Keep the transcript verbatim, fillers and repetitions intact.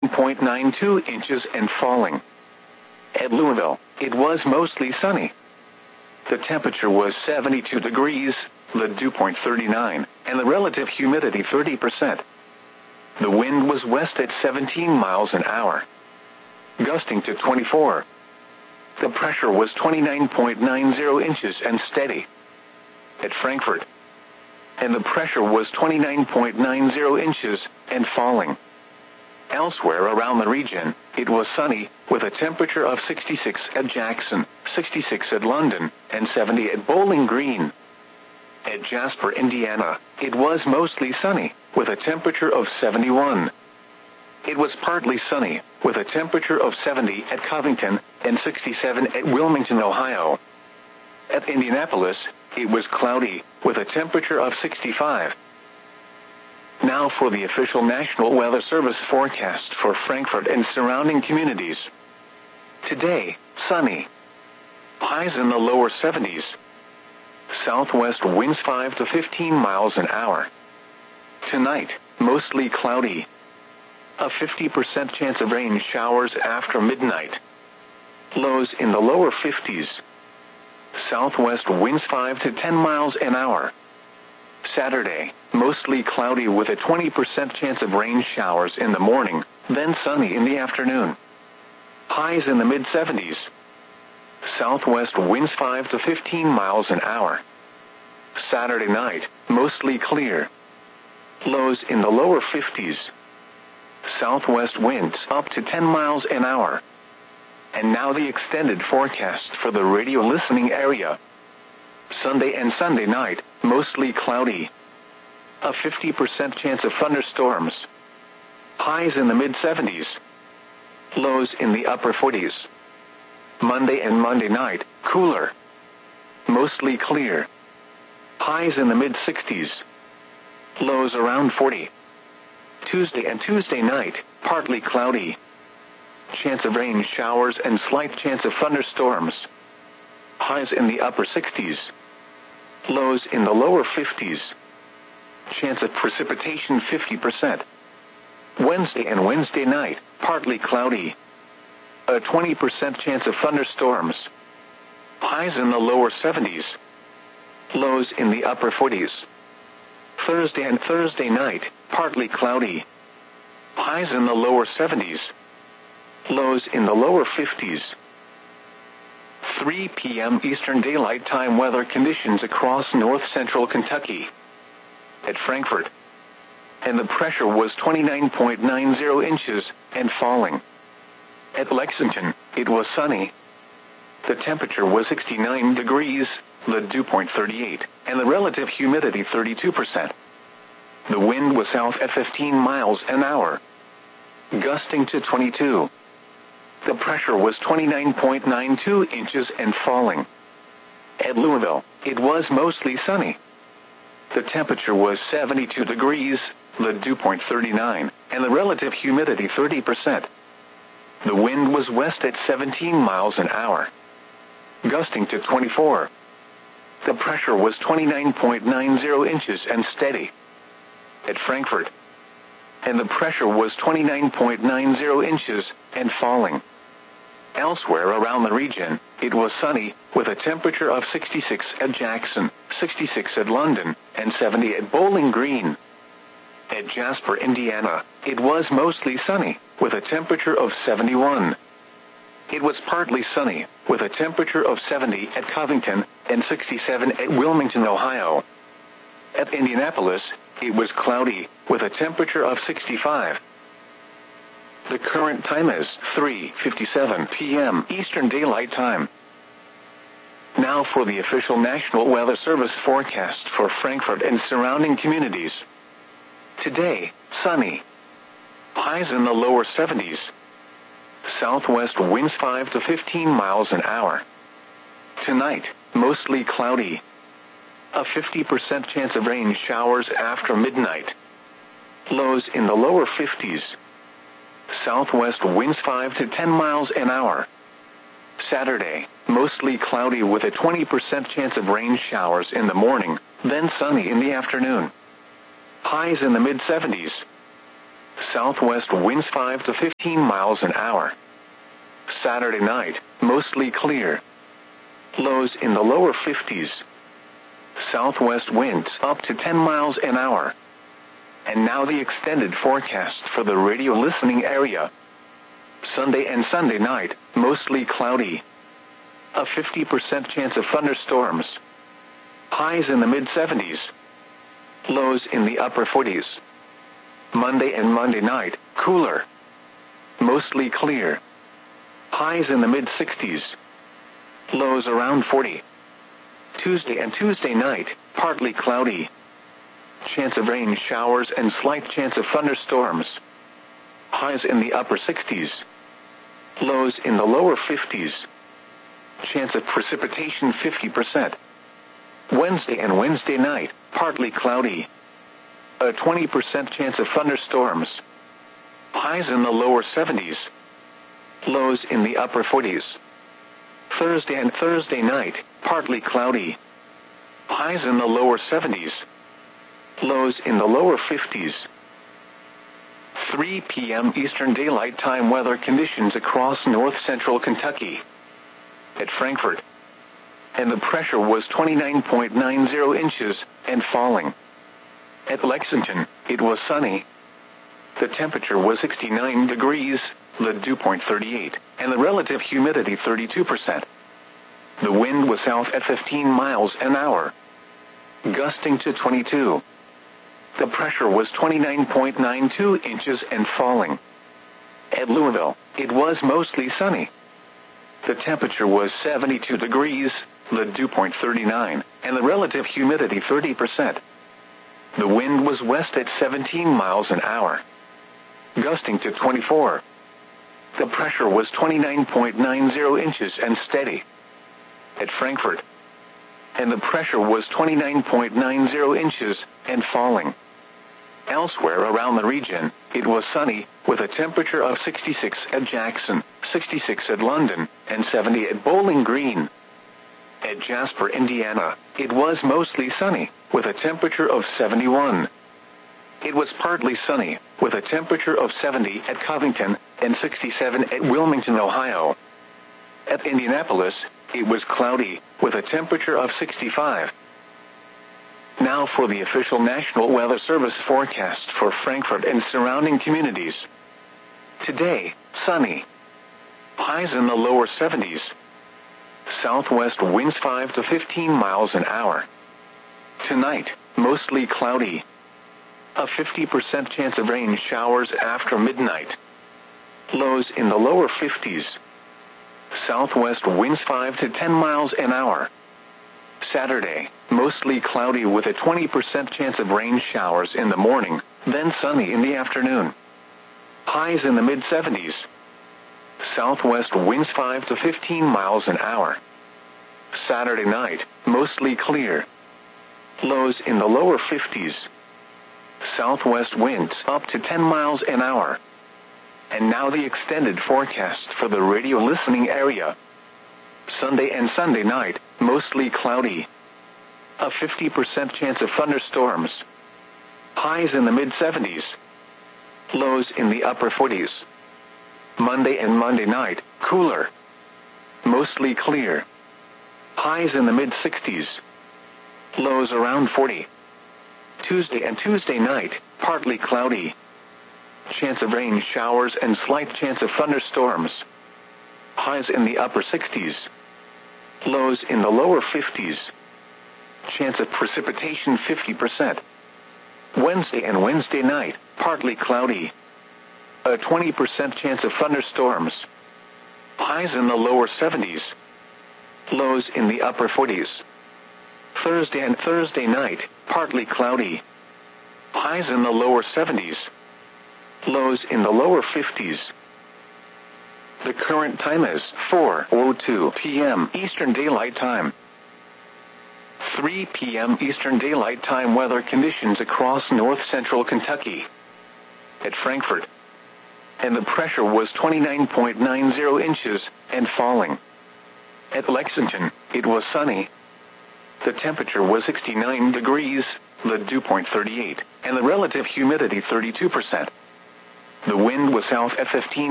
point nine two inches and falling. At Louisville, it was mostly sunny. The temperature was seventy-two degrees, the dew point thirty-nine, and the relative humidity thirty percent. The wind was west at seventeen miles an hour, gusting to twenty-four. The pressure was twenty-nine point nine zero inches and steady. At Frankfurt, and the pressure was twenty-nine point nine zero inches and falling. Elsewhere around the region, it was sunny, with a temperature of sixty-six at Jackson, sixty-six at London, and seventy at Bowling Green. At Jasper, Indiana, it was mostly sunny, with a temperature of seventy-one. It was partly sunny, with a temperature of seventy at Covington, and sixty-seven at Wilmington, Ohio. At Indianapolis, it was cloudy, with a temperature of sixty-five. Now for the official National Weather Service forecast for Frankfurt and surrounding communities. Today, sunny. Highs in the lower seventies. Southwest winds five to fifteen miles an hour. Tonight, mostly cloudy. A fifty percent chance of rain showers after midnight. Lows in the lower fifties. Southwest winds five to ten miles an hour. Saturday, mostly cloudy with a twenty percent chance of rain showers in the morning, then sunny in the afternoon. Highs in the mid seventies. Southwest winds five to fifteen miles an hour. Saturday night, mostly clear. Lows in the lower fifties. Southwest winds up to ten miles an hour. And now the extended forecast for the radio listening area. Sunday and Sunday night, mostly cloudy. A fifty percent chance of thunderstorms. Highs in the mid seventies. Lows in the upper forties. Monday and Monday night, cooler. Mostly clear. Highs in the mid sixties. Lows around forty. Tuesday and Tuesday night, partly cloudy. Chance of rain showers and slight chance of thunderstorms. Highs in the upper sixties. Lows in the lower fifties. Chance of precipitation fifty percent. Wednesday and Wednesday night, partly cloudy. A twenty percent chance of thunderstorms. Highs in the lower seventies. Lows in the upper forties. Thursday and Thursday night, partly cloudy. Highs in the lower seventies. Lows in the lower fifties. three p.m. Eastern Daylight Time weather conditions across north-central Kentucky. At Frankfurt, and the pressure was twenty-nine point nine zero inches and falling. At Lexington, it was sunny. The temperature was sixty-nine degrees, the dew point thirty-eight, and the relative humidity thirty-two percent. The wind was south at fifteen miles an hour, gusting to twenty-two. The pressure was twenty-nine point nine two inches and falling. At Louisville, it was mostly sunny. The temperature was seventy-two degrees, the dew point thirty-nine, and the relative humidity thirty percent. The wind was west at seventeen miles an hour, gusting to twenty-four. The pressure was twenty-nine point nine zero inches and steady. At Frankfurt, and the pressure was twenty-nine point nine zero inches and falling. Elsewhere around the region, it was sunny, with a temperature of sixty-six at Jackson, sixty-six at London, and seventy at Bowling Green. At Jasper, Indiana, it was mostly sunny, with a temperature of seventy-one. It was partly sunny, with a temperature of seventy at Covington, and sixty-seven at Wilmington, Ohio. At Indianapolis, it was cloudy, with a temperature of sixty-five. The current time is three fifty-seven p.m. Eastern Daylight Time. Now for the official National Weather Service forecast for Frankfurt and surrounding communities. Today, sunny. Highs in the lower seventies. Southwest winds five to fifteen miles an hour. Tonight, mostly cloudy. A fifty percent chance of rain showers after midnight. Lows in the lower fifties. Southwest winds five to ten miles an hour. Saturday, mostly cloudy with a twenty percent chance of rain showers in the morning, then sunny in the afternoon. Highs in the mid seventies. Southwest winds five to fifteen miles an hour. Saturday night, mostly clear. Lows in the lower fifties. Southwest winds up to ten miles an hour. And now the extended forecast for the radio listening area. Sunday and Sunday night, mostly cloudy. A fifty percent chance of thunderstorms. Highs in the mid seventies. Lows in the upper forties. Monday and Monday night, cooler. Mostly clear. Highs in the mid sixties. Lows around forty. Tuesday and Tuesday night, partly cloudy. Chance of rain showers and slight chance of thunderstorms. Highs in the upper sixties. Lows in the lower fifties. Chance of precipitation fifty percent. Wednesday and Wednesday night, partly cloudy. A twenty percent chance of thunderstorms. Highs in the lower seventies. Lows in the upper forties. Thursday and Thursday night, partly cloudy. Highs in the lower seventies. Lows in the lower fifties. three p.m. Eastern Daylight Time weather conditions across north central Kentucky. At Frankfort. And the pressure was twenty-nine point nine zero inches and falling. At Lexington, it was sunny. The temperature was sixty-nine degrees, the dew point thirty-eight, and the relative humidity thirty-two percent. The wind was south at fifteen miles an hour, gusting to twenty-two. The pressure was twenty-nine point nine two inches and falling. At Louisville, it was mostly sunny. The temperature was seventy-two degrees, the dew point thirty-nine, and the relative humidity thirty percent. The wind was west at seventeen miles an hour, gusting to twenty-four. The pressure was twenty-nine point nine zero inches and steady. At Frankfort. And the pressure was twenty-nine point nine zero inches and falling. Elsewhere around the region, it was sunny, with a temperature of sixty-six at Jackson, sixty-six at London, and seventy at Bowling Green. At Jasper, Indiana, it was mostly sunny, with a temperature of seventy-one. It was partly sunny, with a temperature of seventy at Covington, and sixty-seven at Wilmington, Ohio. At Indianapolis, it was cloudy, with a temperature of sixty-five. Now for the official National Weather Service forecast for Frankfort and surrounding communities. Today, sunny. Highs in the lower seventies. Southwest winds five to fifteen miles an hour. Tonight, mostly cloudy. A fifty percent chance of rain showers after midnight. Lows in the lower fifties. Southwest winds five to ten miles an hour. Saturday, mostly cloudy with a twenty percent chance of rain showers in the morning, then sunny in the afternoon. Highs in the mid seventies. Southwest winds five to fifteen miles an hour. Saturday night, mostly clear. Lows in the lower fifties. Southwest winds up to ten miles an hour. And now the extended forecast for the radio listening area. Sunday and Sunday night, mostly cloudy. A fifty percent chance of thunderstorms. Highs in the mid seventies. Lows in the upper forties. Monday and Monday night, cooler. Mostly clear. Highs in the mid sixties. Lows around forty. Tuesday and Tuesday night, partly cloudy. Chance of rain showers and slight chance of thunderstorms. Highs in the upper sixties. Lows in the lower fifties. Chance of precipitation fifty percent. Wednesday and Wednesday night, partly cloudy. A twenty percent chance of thunderstorms. Highs in the lower seventies. Lows in the upper forties. Thursday and Thursday night, partly cloudy. Highs in the lower seventies. Lows in the lower fifties. The current time is four oh two p.m. Eastern Daylight Time. three p.m. Eastern Daylight Time weather conditions across north central Kentucky. At Frankfort. And the pressure was twenty-nine point nine zero inches and falling. At Lexington, it was sunny. The temperature was sixty-nine degrees, the dew point thirty-eight, and the relative humidity thirty-two percent. The wind was south at fifteen